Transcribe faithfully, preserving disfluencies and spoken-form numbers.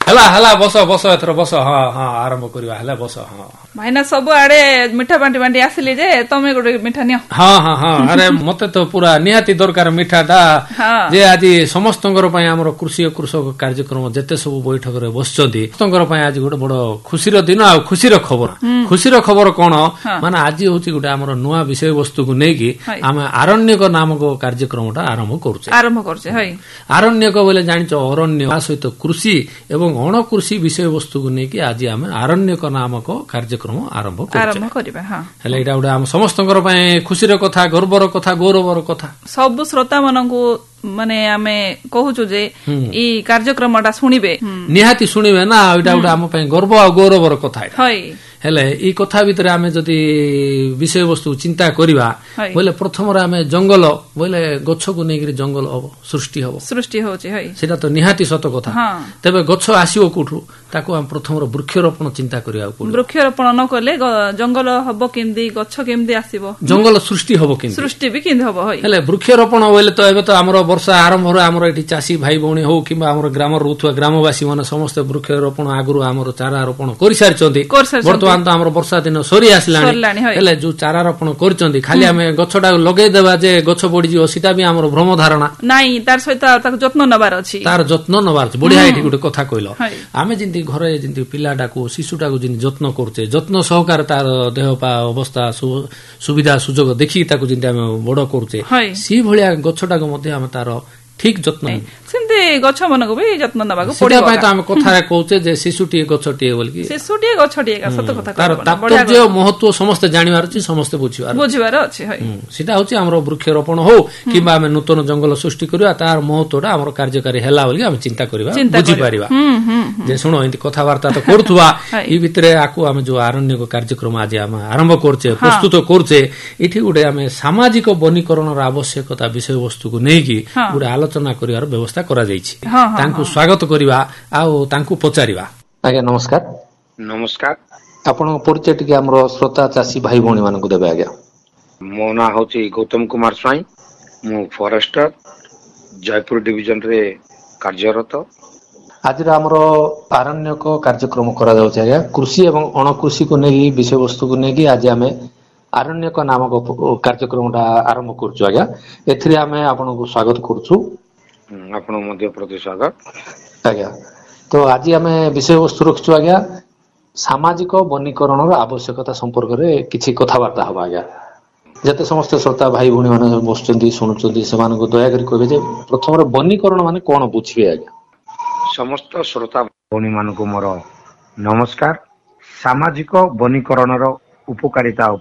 ହେଲା ହେଲା ବସ ବସ ଏଥର ବସ ହଁ ହଁ ଆରମ୍ଭ କରିବା ହେଲା ବସ ହଁ ଭାଇନା ସବୁ ଆଡେ ମିଠା ବାଣ୍ଟି ବାଣ୍ଟି ଆସିଲି ଯେ ତମେ ଗୋଟେ ମିଠା ନିଅ। ହଁ ହଁ ହଁ ଆରେ ମତେ ତ ପୁରା ନିହାତି ଦରକାର ମିଠାଟା ଯେ ଆଜି ସମସ୍ତଙ୍କର ପାଇଁ ଆମର କୃଷି ଓ କୃଷକ କାର୍ଯ୍ୟକ୍ରମ ଯେତେ ସବୁ ବୈଠକରେ ବସିଛନ୍ତି ସମସ୍ତଙ୍କର ପାଇଁ ଆଜି ଗୋଟେ ବଡ ଖୁସିର ଦିନ ଆଉ ଖୁସିର ଖବର। ଖୁସିର ଖବର କଣ ମାନେ ଆଜି ହଉଛି ଗୋଟେ ଆମର ନୂଆ ବିଷୟବସ୍ତୁକୁ ନେଇକି ଆମେ ଆରଣ୍ୟକ ନାମକ କାର୍ଯ୍ୟକ୍ରମଟା ଆରମ୍ଭ କରୁଛେ ଆରମ୍ଭ କରୁଛେ ଆରଣ୍ୟକ ବୋଲେ ଜାଣିଛ ଅରଣ୍ୟ ତା ସହିତ କୃଷି ଏବଂ ଅଣକୃଷି ବିଷୟବସ୍ତୁକୁ ନେଇକି ଆଜି ଆମେ ଆରଣ୍ୟକ ନାମକ କାର୍ଯ୍ୟକ୍ରମ ଆରମ୍ଭ କରିବା ହେଲେ ଏଇଟା ଗୋଟେ ଆମ ସମସ୍ତଙ୍କର ପାଇଁ ଖୁସିର କଥା ଗର୍ବର କଥା ଗୌରବର କଥା ସବୁ ଶ୍ରୋତା ମାନଙ୍କୁ ମାନେ ଆମେ କହୁଛୁ ଯେ ଏଇ କାର୍ଯ୍ୟକ୍ରମଟା ଶୁଣିବେ ନିହାତି ଶୁଣିବେ ନା ଏଇଟା ଗୋଟେ ଆମ ପାଇଁ ଗର୍ବ ଆଉ ଗୌରବର କଥା ହେଲେ ଏଇ କଥା ଭିତରେ ଆମେ ଯଦି ବିଷୟବସ୍ତୁ ଚିନ୍ତା କରିବା ବୋଇଲେ ପ୍ରଥମରେ ଆମେ ଜଙ୍ଗଲ ବୋଇଲେ ଗଛକୁ ନେଇକରି ଜଙ୍ଗଲ ହବ ସୃଷ୍ଟି ହବ ସୃଷ୍ଟି ହଉଛି ସେଇଟା ତ ନିହାତି ସତ କଥା ତେବେ ଗଛ ଆସିବ କୋଉଠୁ ତାକୁ ଆମେ ପ୍ରଥମର ବୃକ୍ଷରୋପଣ ଚିନ୍ତା କରିବାକୁ ପଡିବ ବୃକ୍ଷରୋପଣ ନ କଲେ ଜଙ୍ଗଲ ହବ କେମିତି ଗଛ କେମିତି ଆସିବ ଜଙ୍ଗଲ ସୃଷ୍ଟି ହବ କେମିତି ସୃଷ୍ଟି ବି କେମିତି ହବ ହେଲେ ବୃକ୍ଷରୋପଣ ବୋଇଲେ ତ ଏବେ ତ ଆମର ବର୍ଷା ଆରମ୍ଭରୁ ଆମର ଏଠି ଚାଷୀ ଭାଇ ଭଉଣୀ ହଉ କିମ୍ବା ଆମର ଗ୍ରାମରେ ରହୁଥିବା ଗ୍ରାମବାସୀ ମାନେ ସମସ୍ତେ ବୃକ୍ଷରୋପଣ ଆଗରୁ ଆମର ଚାରା ରୋପଣ କରିସାରିଛନ୍ତି ବର୍ତ୍ତମାନ ତ ଆମର ବର୍ଷା ଦିନ ସରି ଆସିଲାଣି ହେଲେ ଯୋଉ ଚାରା ରୋପଣ କରିଛନ୍ତି ଖାଲି ଆମେ ଗଛଟାକୁ ଲଗେଇଦେବା ଯେ ଗଛ ବଢିଯିବ ସେଟା ବି ଆମର ଭ୍ରମ ଧାରଣା ନାଇଁ ତାର ସହିତ ତାକୁ ଯତ୍ନ ନେବାର ଅଛି ତାର ଯତ୍ନ ନେବାର ଅଛି ବଢିଆ ଏଠି ଗୋଟେ କଥା କହିଲ ଆମେ ଯେମିତି ଘରେ ଯେମିତି ପିଲାଟାକୁ ଶିଶୁଟାକୁ ଯେମିତି ଯତ୍ନ କରୁଛେ ଯତ୍ନ ସହକାରେ ତାର ଦେହ ପା ଅବସ୍ଥା ସୁବିଧା ସୁଯୋଗ ଦେଖିକି ତାକୁ ଯେମିତି ଆମେ ବଡ କରୁଛେ ସେଇ ଭଳିଆ ଗଛଟାକୁ ମଧ୍ୟ ଆମେ ତାର ଠିକ ଯତ୍ନ ସେମିତି ଗଛ ମାନଙ୍କୁ ବି ଯତ୍ନ ନେବାକୁ ପଡିବ ପାଇଁ ତ ଆମେ କଥାରେ କହୁଛେ ଯେ ଶିଶୁଟିଏ ଗଛଟିଏ ବୋଲିକି ଶିଶୁଟିଏ ଗଛଟିଏ ସତ କଥା ତାର ତାତ୍ପର୍ଯ୍ୟ ମହତ୍ଵ ସମସ୍ତେ ଜାଣିବାର ଅଛି ସମସ୍ତେ ବୁଝିବାର ବୁଝିବାର ଅଛି ସେଟା ହଉଛି ଆମର ବୃକ୍ଷରୋପଣ ହଉ କିମ୍ବା ଆମେ ନୂତନ ଜଙ୍ଗଲ ସୃଷ୍ଟି କରିବା ତାର ମହତ୍ଵଟା ଆମର କାର୍ଯ୍ୟକାରୀ ହେଲା ବୋଲି ଆମେ ଚିନ୍ତା କରିବା ବୁଝିପାରିବା ଯେ ଶୁଣ ଏମିତି କଥାବାର୍ତ୍ତା ତ କରୁଥିବା ଏଇ ଭିତରେ ଆକୁ ଆମେ ଯୋଉ ଆରଣ୍ୟକ କାର୍ଯ୍ୟକ୍ରମ ଆଜି ଆମେ ଆରମ୍ଭ କରୁଛେ ପ୍ରସ୍ତୁତ କରୁଛେ ଏଠି ଗୋଟେ ଆମେ ସାମାଜିକ ବନୀକରଣର ଆବଶ୍ୟକତା ବିଷୟବସ୍ତୁକୁ ନେଇକି ଗୋଟେ ଆଲୋଚନା କରିବାର ବ୍ୟବସ୍ଥା କରାଯାଇଛି ତାଙ୍କୁ ସ୍ୱାଗତ କରିବା ଆଉ ତାଙ୍କୁ ପଚାରିବା ଆଜ୍ଞା ନମସ୍କାର ନମସ୍କାର ଆପଣଙ୍କ ପରିଚୟ ଟିକେ ଆମର ଶ୍ରୋତା ଚାଷୀ ଭାଇ ଭଉଣୀ ମାନଙ୍କୁ ଦେବେ ଆଜ୍ଞା ମୋ ନାଁ ହଉଛି ଗୌତମ କୁମାର ସ୍ୱାଇଁ ମୁଁ ଫରେଷ୍ଟର ଜୟପୁର ଡିଭିଜନରେ କାର୍ଯ୍ୟରତ ଆଜିର ଆମର ଆରଣ୍ୟକ କାର୍ଯ୍ୟକ୍ରମ କରାଯାଉଛି ଆଜ୍ଞା କୃଷି ଏବଂ ଅଣକୃଷିକୁ ନେଇ ବିଷୟବସ୍ତୁକୁ ନେଇକି ଆଜି ଆମେ ଆରଣ୍ୟକ ନାମକ କାର୍ଯ୍ୟକ୍ରମଟା ଆରମ୍ଭ କରୁଛୁ ଆଜ୍ଞା ଏଥିରେ ଆମେ ଆପଣଙ୍କୁ ସ୍ୱାଗତ କରୁଛୁ ଆପଣଙ୍କୁ ମଧ୍ୟ ପ୍ରତି ସ୍ୱାଗତ ଆଜ୍ଞା ତ ଆଜି ଆମେ ବିଷୟବସ୍ତୁ ରଖିଛୁ ଆଜ୍ଞା ସାମାଜିକ ବନୀକରଣର ଆବଶ୍ୟକତା ସମ୍ପର୍କରେ କିଛି କଥାବାର୍ତ୍ତା ହବା ଆଜ୍ଞା ଯେତେ ସମସ୍ତେ ଶ୍ରୋତା ଭାଇ ଭଉଣୀ ମାନେ ବସୁଛନ୍ତି ଶୁଣୁଛନ୍ତି ସେମାନଙ୍କୁ ଦୟାକରି କହିବେ ଯେ ପ୍ରଥମରେ ବନୀକରଣ ମାନେ କଣ ବୁଝିବେ ଆଜ୍ଞା ସମସ୍ତ ଶ୍ରୋତା ଭଉଣୀ ମାନଙ୍କୁ ମୋର ନମସ୍କାର ସାମାଜିକ ବନୀକରଣର ଉପକାରିତା